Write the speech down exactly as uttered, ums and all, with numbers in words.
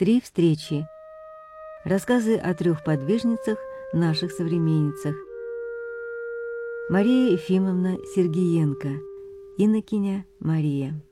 Три встречи. Рассказы о трех подвижницах, наших современницах. Мария Ефимовна Сергиенко, инокиня Мария.